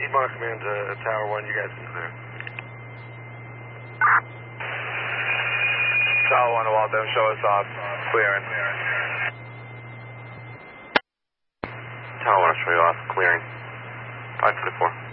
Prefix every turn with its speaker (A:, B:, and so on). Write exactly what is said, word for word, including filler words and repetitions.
A: Piedmont Command to uh, Tower one, you guys can clear.
B: Tower one to Waltham, show us off. Clearing.
A: Tower one, show you off. Clearing. five forty-four.